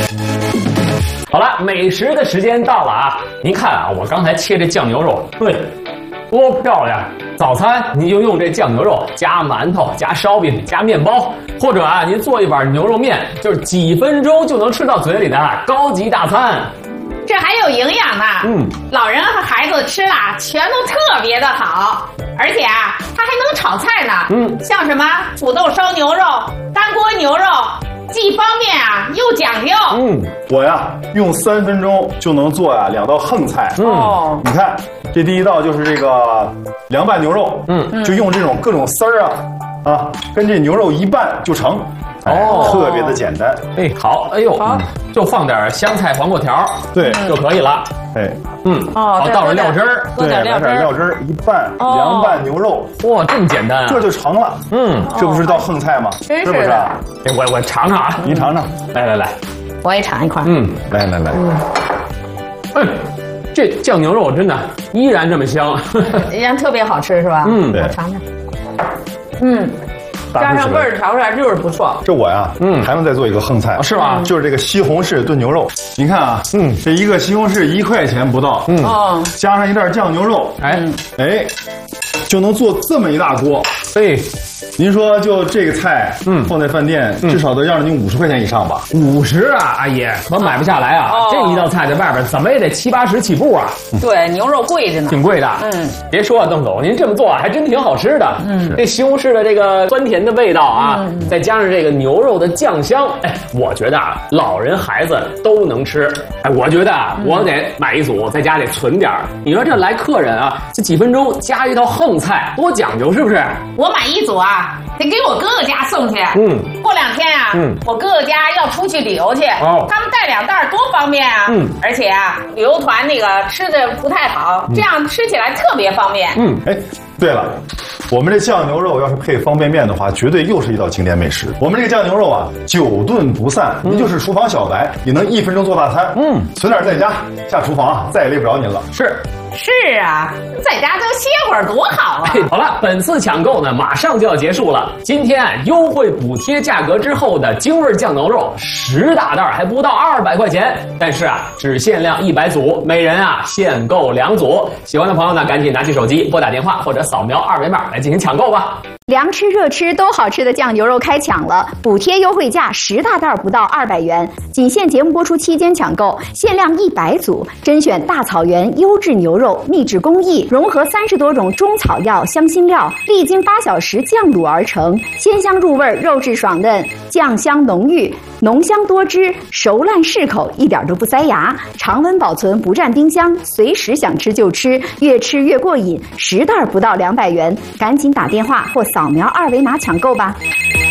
好了，美食的时间到了啊！您看啊，我刚才切这酱牛肉，对，多漂亮！早餐您就用这酱牛肉加馒头、加烧饼、加面包，或者啊，您做一碗牛肉面，就是几分钟就能吃到嘴里的高级大餐。 这还有营养呢，老人和孩子吃啦，全都特别的好，而且啊，它还能炒菜呢，像什么土豆烧牛肉、干锅牛肉，既方便啊又讲究。 我呀用3分钟就能做呀2道横菜。你看这第一道就是这个凉拌牛肉，就用这种各种丝儿啊，跟这牛肉一拌就成。特别的简单。 哎，好，哎呦，就放点香菜、黄瓜条， 对， 就可以了。 哎， 倒上料汁儿， 对，来点料汁儿一拌，凉拌牛肉， 哇，这么简单啊， 这就成了。这不是道横菜吗？ 真是不是？ 我尝尝啊， 您尝尝， 来， 我也尝一块。 来， 这酱牛肉真的依然这么香， 依然特别好吃是吧？ 对， 我尝尝。加上味儿调出来就是不错。 这我呀，还能再做一个横菜， 是吧？ 就是这个西红柿炖牛肉。您看啊，这一个西红柿1块钱不到，加上一袋酱牛肉，哎，就能做这么一大锅。您说就这个菜，放在饭店至少得要您50块钱以上吧 ？50啊，阿姨，可买不下来啊！这一道菜在外边怎么也得70、80起步啊！ 对，牛肉贵着呢， 挺贵的。别说啊，邓总，您这么做还真挺好吃的。这西红柿的这个酸甜的味道啊，再加上这个牛肉的酱香，哎，我觉得啊，老人孩子都能吃。哎，我觉得啊，我得买一组，在家里存点儿。你说这来客人啊，这几分钟加一道横菜，多讲究是不是？ 我买一组啊。得给我哥哥家送去。过2天啊，我哥哥家要出去旅游去，他们带2袋多方便啊。而且啊，旅游团那个吃的不太好，这样吃起来特别方便。 哎，对了，我们这酱牛肉要是配方便面的话，绝对又是一道经典美食。我们这个酱牛肉啊，久炖不散，您就是厨房小白，也能1分钟做大餐。存点在家，下厨房啊，再也累不着您了。 是啊，在家就歇会儿多好啊！ 好了，本次抢购呢马上就要结束了。今天啊，优惠补贴价格之后的京味酱牛肉10大袋还不到200块钱，但是啊，只限量100组，每人啊限购2组。喜欢的朋友呢，赶紧拿起手机拨打电话或者扫描2维码来进行抢购吧。 凉吃热吃都好吃的酱牛肉开抢了，补贴优惠价10大袋不到200元，仅限节目播出期间抢购，限量100组，甄选大草原优质牛肉，秘制工艺，融合30多种中草药、香辛料，历经8小时酱卤而成，鲜香入味，肉质爽嫩，酱香浓郁，浓香多汁，熟烂适口，一点都不塞牙，常温保存不占冰箱，随时想吃就吃，越吃越过瘾。10袋不到200元，赶紧打电话或扫描2维码抢购吧。